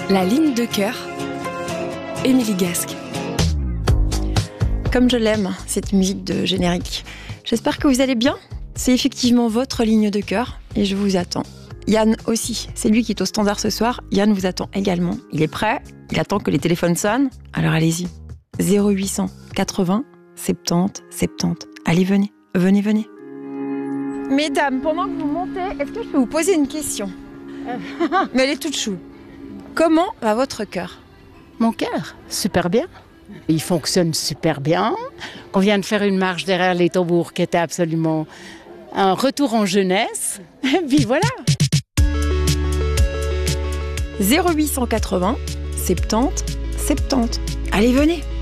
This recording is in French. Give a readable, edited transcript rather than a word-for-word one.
La ligne de cœur, Émilie Gasque. Comme je l'aime, cette musique de générique. J'espère que vous allez bien. C'est effectivement votre ligne de cœur et je vous attends. Yann aussi, c'est lui qui est au standard ce soir. Yann vous attend également. Il est prêt, il attend que les téléphones sonnent. Alors allez-y. 0800 80 70 70. Allez, venez. Mesdames, pendant que vous montez, est-ce que je peux vous poser une question? Mais elle est toute chou. Comment va votre cœur? Mon cœur, super bien. Il fonctionne super bien. On vient de faire une marche derrière les tambours qui était absolument un retour en jeunesse. Et puis voilà. 0880 70 70. Allez, venez.